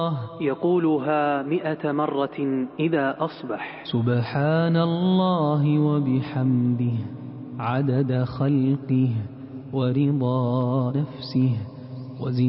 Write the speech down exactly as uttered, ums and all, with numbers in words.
يقولها مئة مرة إذا أصبح. سبحان الله وبحمده عدد خلقه ورضا نفسه وزنة